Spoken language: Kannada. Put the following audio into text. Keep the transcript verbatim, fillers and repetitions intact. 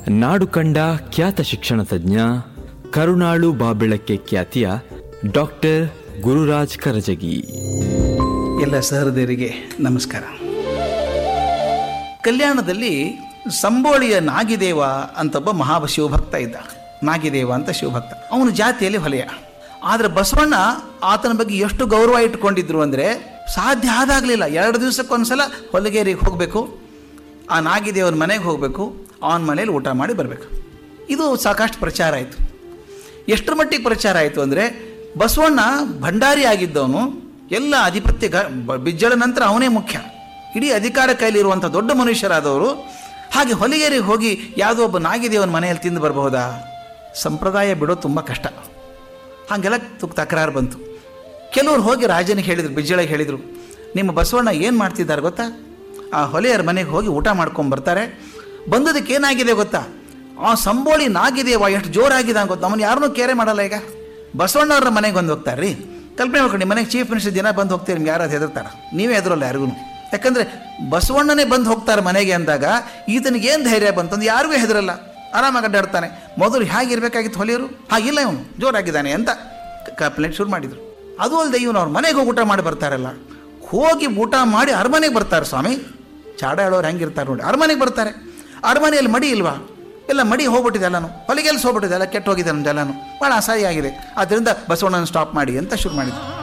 ನಾಡು ಕಂಡ ಖ್ಯಾತ ಶಿಕ್ಷಣ ತಜ್ಞ, ಕರುಣಾಳು ಬಾಬೆಳಕ್ಕೆ ಖ್ಯಾತಿಯ ಡಾಕ್ಟರ್ ಗುರುರಾಜ್ ಕರಜಗಿ. ಎಲ್ಲ ಸಹೃದಯರಿಗೆ ನಮಸ್ಕಾರ. ಕಲ್ಯಾಣದಲ್ಲಿ ಸಂಬೋಳಿಯ ನಾಗಿದೇವ ಅಂತ ಒಬ್ಬ ಮಹಾ ಶಿವಭಕ್ತ ಇದ್ದ. ನಾಗಿದೇವ ಅಂತ ಶಿವಭಕ್ತ, ಅವನ ಜಾತಿಯಲ್ಲಿ ಹೊಲೆಯ. ಆದರೆ ಬಸವಣ್ಣ ಆತನ ಬಗ್ಗೆ ಎಷ್ಟು ಗೌರವ ಇಟ್ಕೊಂಡಿದ್ರು ಅಂದರೆ ಸಾಧ್ಯ ಆದಾಗಲಿಲ್ಲ. ಎರಡು ದಿವಸಕ್ಕೊಂದ್ಸಲ ಹೊಲಗೇರಿಗೆ ಹೋಗಬೇಕು, ಆ ನಾಗಿದೇವನ ಮನೆಗೆ ಹೋಗಬೇಕು, ಅವನ ಮನೇಲಿ ಊಟ ಮಾಡಿ ಬರಬೇಕು. ಇದು ಸಾಕಷ್ಟು ಪ್ರಚಾರ ಆಯಿತು. ಎಷ್ಟರ ಮಟ್ಟಿಗೆ ಪ್ರಚಾರ ಆಯಿತು ಅಂದರೆ ಬಸವಣ್ಣ ಭಂಡಾರಿ ಆಗಿದ್ದವನು, ಎಲ್ಲ ಅಧಿಪತ್ಯ ಗ ಬಿಜ್ಜಳ ನಂತರ ಅವನೇ ಮುಖ್ಯ, ಇಡೀ ಅಧಿಕಾರ ಕೈಲಿರುವಂಥ ದೊಡ್ಡ ಮನುಷ್ಯರಾದವರು ಹಾಗೆ ಹೊಲಿಗೆರಿಗೆ ಹೋಗಿ ಯಾವುದೋ ಒಬ್ಬ ನಾಗಿದೇವನ ಮನೆಯಲ್ಲಿ ತಿಂದು ಬರಬಹುದಾ? ಸಂಪ್ರದಾಯ ಬಿಡೋದು ತುಂಬ ಕಷ್ಟ. ಹಾಗೆಲ್ಲ ತುಕ್ ತಕರಾರು ಬಂತು. ಕೆಲವರು ಹೋಗಿ ರಾಜನಿಗೆ ಹೇಳಿದರು, ಬಿಜ್ಜಳಿಗೆ ಹೇಳಿದರು, ನಿಮ್ಮ ಬಸವಣ್ಣ ಏನು ಮಾಡ್ತಿದ್ದಾರೆ ಗೊತ್ತಾ? ಆ ಹೊಲೆಯರ ಮನೆಗೆ ಹೋಗಿ ಊಟ ಮಾಡ್ಕೊಂಡು ಬರ್ತಾರೆ. ಬಂದದಕ್ಕೆ ಏನಾಗಿದೆ ಗೊತ್ತಾ? ಆ ಸಂಬೋಳಿ ನಾಗಿದೇವ ಎಷ್ಟು ಜೋರಾಗಿದೆ ಗೊತ್ತಾ? ಅವನು ಯಾರನ್ನೂ ಕೇರೆ ಮಾಡಲ್ಲ. ಈಗ ಬಸವಣ್ಣವ್ರ ಮನೆಗೆ ಬಂದು ಹೋಗ್ತಾರೆ ರೀ. ಕಲ್ಪನೆ ಮಾಡ್ಕೊಂಡು, ನಿಮ್ಮ ಮನೆಗೆ ಚೀಫ್ ಮಿನಿಸ್ಟರ್ ದಿನ ಬಂದು ಹೋಗ್ತೀರಿ, ನಿಮ್ಗೆ ಯಾರು ಹೆದರ್ತಾರೆ? ನೀವೇ ಹೆದರಲ್ಲ ಯಾರಿಗೂ. ಯಾಕಂದರೆ ಬಸವಣ್ಣನೇ ಬಂದು ಹೋಗ್ತಾರೆ ಮನೆಗೆ ಅಂದಾಗ ಈತನಿಗೆ ಏನು ಧೈರ್ಯ ಬಂತಂದು ಯಾರಿಗೂ ಹೆದರಲ್ಲ, ಆರಾಮಾಗಿ ಅಡ್ಡಾಡ್ತಾನೆ. ಮೊದಲು ಹೇಗಿರಬೇಕಾಗಿತ್ತು ಹೊಲಿಯರು, ಹಾಗಿಲ್ಲ ಇವನು ಜೋರಾಗಿದ್ದಾನೆ ಅಂತ ಕಂಪ್ಲೇಂಟ್ ಶುರು ಮಾಡಿದರು. ಅದು ಅಲ್ಲದೆ ಇವನು ಅವ್ರ ಮನೆಗೆ ಹೋಗಿ ಊಟ ಮಾಡಿ ಬರ್ತಾರಲ್ಲ, ಹೋಗಿ ಊಟ ಮಾಡಿ ಅರಮನೆಗೆ ಬರ್ತಾರೆ. ಸ್ವಾಮಿ ಚಾಡ ಹೇಳೋರು ಹೆಂಗಿರ್ತಾರೆ ನೋಡಿ, ಅರಮನೆಗೆ ಬರ್ತಾರೆ. ಅರಮನೆಯಲ್ಲಿ ಮಡಿ ಇಲ್ವಾ? ಎಲ್ಲ ಮಡಿ ಹೋಗ್ಬಿಟ್ಟಿದೆ, ಎಲ್ಲನೂ ಹೊಲಿಗೆಲ್ಸ್ ಹೋಗ್ಬಿಟ್ಟಿದೆ, ಎಲ್ಲ ಕೆಟ್ಟು ಹೋಗಿದೆ ನಮ್ದೆಲ್ಲನೂ, ಭಾಳ ಅಸಹ್ಯ ಆಗಿದೆ. ಆದ್ದರಿಂದ ಬಸವಣ್ಣನ ಸ್ಟಾಪ್ ಮಾಡಿ ಅಂತ ಶುರು ಮಾಡಿದ್ರು.